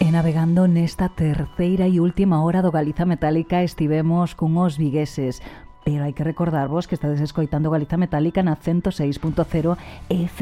E navegando nesta terceira e última hora do Galiza Metálica estivemos cun os vigueses. Pero hai que recordarvos que estades escoitando Galiza Metálica na 106.0 FM.